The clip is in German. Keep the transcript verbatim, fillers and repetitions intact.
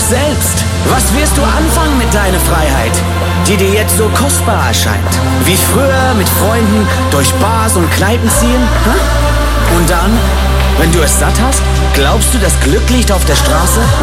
selbst. Was wirst du anfangen mit deiner Freiheit, die dir jetzt so kostbar erscheint? Wie früher mit Freunden durch Bars und Kneipen ziehen? Hä? Und dann, wenn du es satt hast, glaubst du, das Glück liegt auf der Straße?